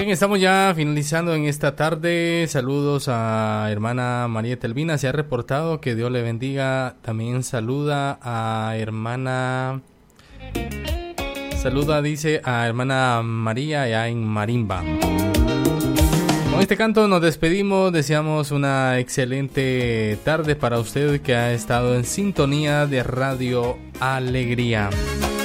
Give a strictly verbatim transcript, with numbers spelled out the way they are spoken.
Bien, estamos ya finalizando en esta tarde. Saludos a hermana María Telvina, se ha reportado, que Dios le bendiga. También saluda a hermana... Saluda, dice, a hermana María allá en Marimba. Con este canto nos despedimos, deseamos una excelente tarde para usted que ha estado en sintonía de Radio Alegría.